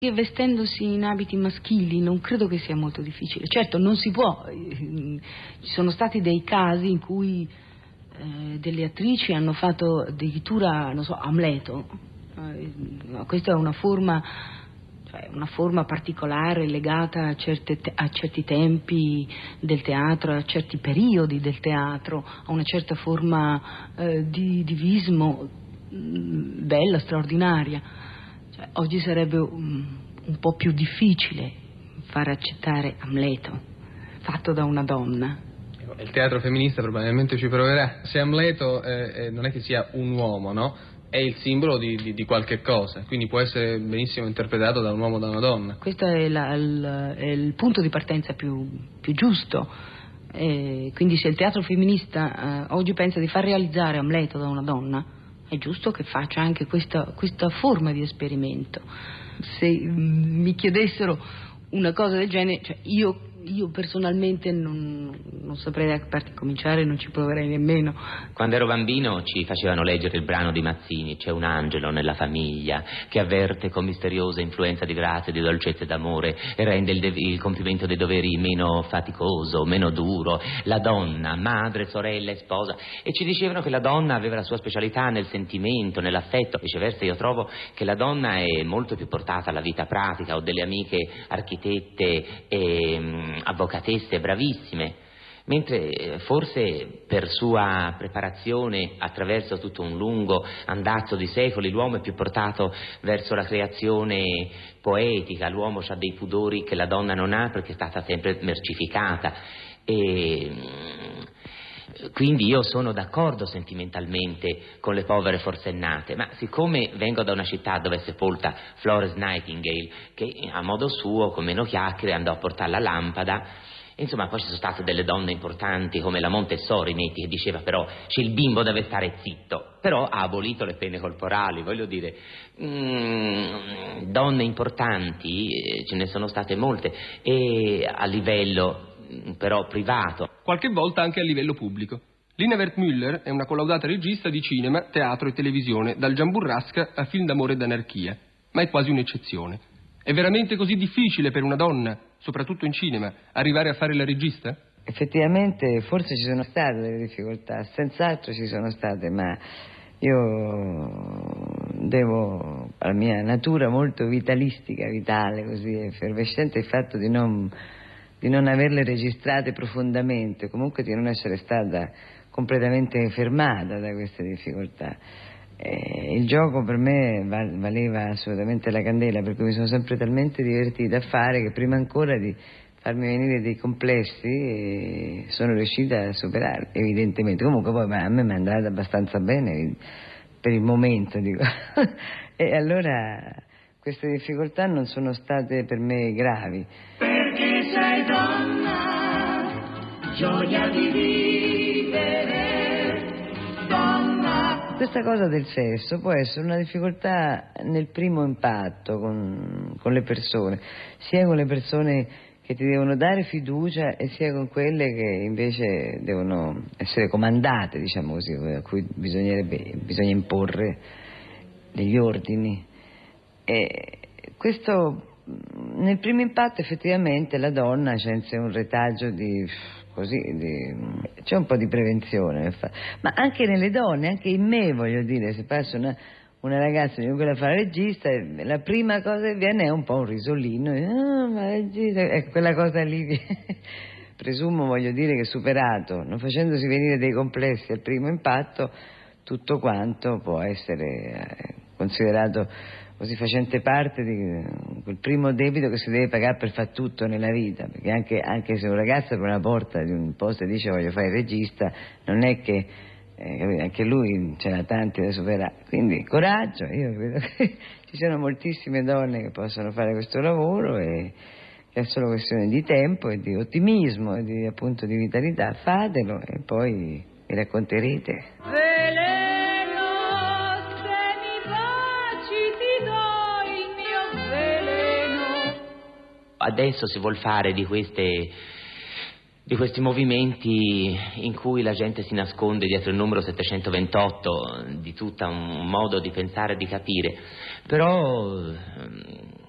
E vestendosi in abiti maschili non credo che sia molto difficile. Certo, non si può. Ci sono stati dei casi in cui delle attrici hanno fatto addirittura, non so, Amleto. Questa è una forma particolare legata a certi tempi del teatro, a certi periodi del teatro, a una certa forma di divismo bella, straordinaria. Oggi sarebbe un po' più difficile far accettare Amleto fatto da una donna. Il teatro femminista probabilmente ci proverà. Se Amleto non è che sia un uomo, no? È il simbolo di qualche cosa, quindi può essere benissimo interpretato da un uomo o da una donna. Questo è il punto di partenza più giusto. Quindi se il teatro femminista oggi pensa di far realizzare Amleto da una donna, è giusto che faccia anche questa forma di esperimento. Se mi chiedessero una cosa del genere, cioè io personalmente non saprei da che parte cominciare, non ci proverei nemmeno. Quando ero bambino ci facevano leggere il brano di Mazzini, C'è un angelo nella famiglia, che avverte con misteriosa influenza di grazia, di dolcezza e d'amore e rende il compimento dei doveri meno faticoso, meno duro. La donna, madre, sorella e sposa. E ci dicevano che la donna aveva la sua specialità nel sentimento, nell'affetto. Viceversa io trovo che la donna è molto più portata alla vita pratica. Ho delle amiche architette e avvocatesse bravissime, mentre forse per sua preparazione attraverso tutto un lungo andazzo di secoli l'uomo è più portato verso la creazione poetica. L'uomo ha dei pudori che la donna non ha perché è stata sempre mercificata e quindi io sono d'accordo sentimentalmente con le povere forsennate, ma siccome vengo da una città dove è sepolta Florence Nightingale, che a modo suo con meno chiacchiere andò a portare la lampada, insomma poi ci sono state delle donne importanti come la Montessori, metti, che diceva però c'è il bimbo deve stare zitto, però ha abolito le pene corporali, voglio dire, donne importanti ce ne sono state molte e a livello però privato. Qualche volta anche a livello pubblico. Lina Wertmüller è una collaudata regista di cinema, teatro e televisione, dal Gian Burrasca a Film d'amore e d'anarchia, ma è quasi un'eccezione. È veramente così difficile per una donna, soprattutto in cinema, arrivare a fare la regista? Effettivamente forse ci sono state delle difficoltà, senz'altro ci sono state, ma io devo alla mia natura molto vitalistica, vitale, così effervescente, il fatto di non averle registrate profondamente, comunque di non essere stata completamente fermata da queste difficoltà. Il gioco per me valeva assolutamente la candela, per cui mi sono sempre talmente divertita a fare che prima ancora di farmi venire dei complessi sono riuscita a superarli, evidentemente. Comunque poi a me mi è andata abbastanza bene per il momento, dico. E allora queste difficoltà non sono state per me gravi. Perché sei donna, gioia di vivere, donna. Questa cosa del sesso può essere una difficoltà nel primo impatto con le persone, sia con le persone che ti devono dare fiducia e sia con quelle che invece devono essere comandate, diciamo così, a cui bisogna imporre degli ordini. E questo nel primo impatto effettivamente la donna c'è in sé un retaggio c'è un po' di prevenzione, ma anche nelle donne, anche in me, voglio dire, se passa una ragazza di quella fa la regista, la prima cosa che viene è un po' un risolino, ma regista, ecco, quella cosa lì presumo, voglio dire, che superato, non facendosi venire dei complessi al primo impatto, tutto quanto può essere considerato così facente parte di quel primo debito che si deve pagare per fare tutto nella vita, perché anche se un ragazzo apre una porta di un posto e dice voglio fare il regista, non è che anche lui ce n'ha tanti da superare, quindi coraggio, io credo che ci siano moltissime donne che possono fare questo lavoro e che è solo questione di tempo e di ottimismo e appunto di vitalità, fatelo e poi mi racconterete. Adesso si vuol fare di questi movimenti in cui la gente si nasconde dietro il numero 728 di tutto un modo di pensare e di capire, però